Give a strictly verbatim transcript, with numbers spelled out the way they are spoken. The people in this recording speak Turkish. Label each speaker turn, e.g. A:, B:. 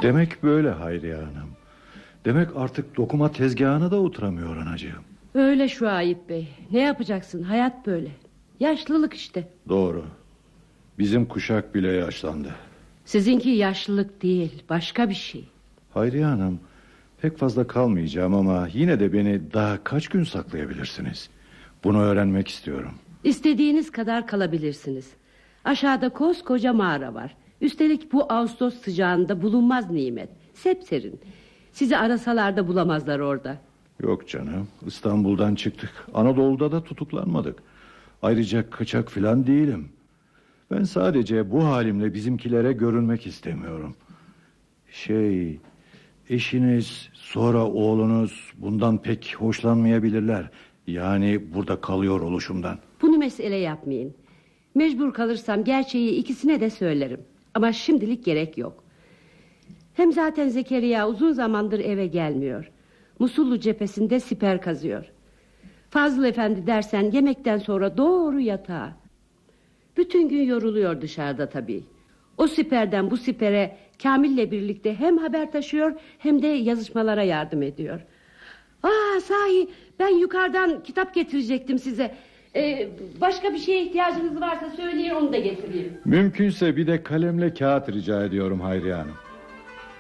A: Demek böyle Hayriye Hanım. Demek artık dokuma tezgahına da oturamıyor anacığım.
B: Öyle Şuayb Bey. Ne yapacaksın, hayat böyle. Yaşlılık işte.
A: Doğru. Bizim kuşak bile yaşlandı.
B: Sizinki yaşlılık değil, başka bir şey.
A: Hayriye Hanım, pek fazla kalmayacağım ama yine de beni daha kaç gün saklayabilirsiniz? Bunu öğrenmek istiyorum.
B: İstediğiniz kadar kalabilirsiniz. Aşağıda koskoca mağara var. Üstelik bu Ağustos sıcağında bulunmaz nimet. Sepserin. Sizi arasalar da bulamazlar orada.
A: Yok canım, İstanbul'dan çıktık. Anadolu'da da tutuklanmadık. Ayrıca kaçak filan değilim. Ben sadece bu halimle bizimkilere görünmek istemiyorum. Şey, eşiniz, sonra oğlunuz bundan pek hoşlanmayabilirler. Yani burada kalıyor oluşumdan.
B: Bunu mesele yapmayın. Mecbur kalırsam gerçeği ikisine de söylerim. Ama şimdilik gerek yok. Hem zaten Zekeriya uzun zamandır eve gelmiyor. Musullu cephesinde siper kazıyor. Fazıl Efendi dersen yemekten sonra doğru yatağa. Bütün gün yoruluyor dışarıda tabii. O siperden bu sipere Kamil'le birlikte hem haber taşıyor hem de yazışmalara yardım ediyor. Aa, sahi ben yukarıdan kitap getirecektim size. Ee, başka bir şeye ihtiyacınız varsa söyleyin, onu da getireyim.
A: Mümkünse bir de kalemle kağıt rica ediyorum Hayriye Hanım.